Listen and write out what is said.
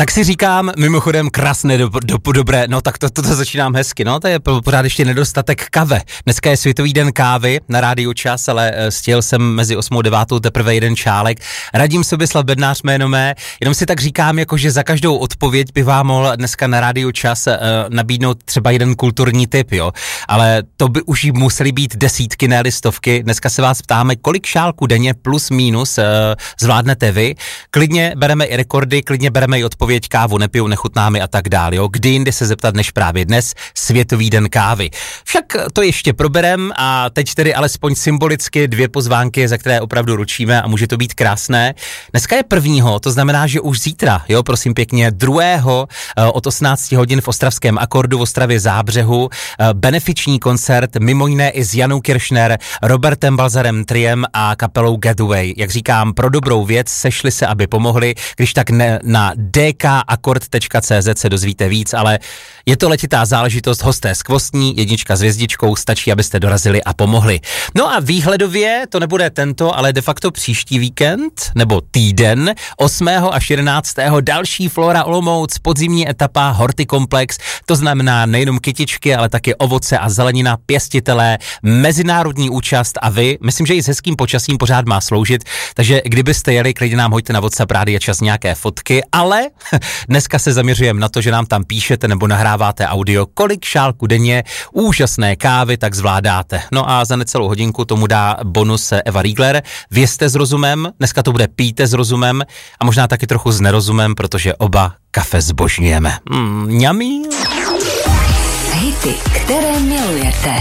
Tak si říkám, mimochodem krásné, dobré, no tak to začínám hezky, no to je pořád ještě nedostatek kave. Dneska je Světový den kávy na Rádiu Čas, ale stihl jsem mezi 8 a 9 teprve jeden čálek. Radím Soběslav Bednář jméno mé, jenom si tak říkám, jako že za každou odpověď by vám mohl dneska na Rádiu Čas nabídnout třeba jeden kulturní tip, jo. Ale to by už museli být desítky, ne stovky. Dneska se vás ptáme, kolik šálků denně plus minus zvládnete vy. Klidně bereme i rekordy, klidně bereme i odpověď, kávu nepiju, nechutná mi a tak dále, jo. Kdy jindy se zeptat než právě dnes, Světový den kávy. Však to ještě proberem a teď tedy alespoň symbolicky 2 pozvánky, za které opravdu ručíme a může to být krásné. Dneska je 1., to znamená, že už zítra, jo, prosím pěkně, 2. od 18 hodin v ostravském Akordu v Ostravě Zábřehu, benefiční koncert, mimo jiné i s Janou Kiršner, Robertem Balzarem Triem a kapelou Getaway. Jak říkám, pro dobrou věc, sešli se, aby pomohli, když tak na dkakord.cz se dozvíte víc, ale je to letitá záležitost, hosté skvostní, 1 s hvězdičkou, stačí, abyste dorazili a pomohli. No a výhledově to nebude tento, ale de facto příští víkend, nebo týden, 8. až 11. další Flora Olomouc, podzimní etapa Hortikomplex, to znamená nejenom kytičky, ale taky ovoce a zelenina, pěstitelé, mezinárodní účast a vy, myslím, že i s hezkým počasím pořád má sloužit, takže kdybyste jeli, klidně nám hoďte na WhatsApp Rádia Čas nějaké fotky, ale dneska se zaměřujeme na to, že nám tam píšete nebo nahráváte audio, kolik šálku denně úžasné kávy tak zvládáte. No a za necelou hodinku tomu dá bonus Eva Riegler. Vězte s rozumem, dneska to bude pijte s rozumem a možná taky trochu s nerozumem, protože oba kafe zbožňujeme. Mňamí. Hity, které milujete.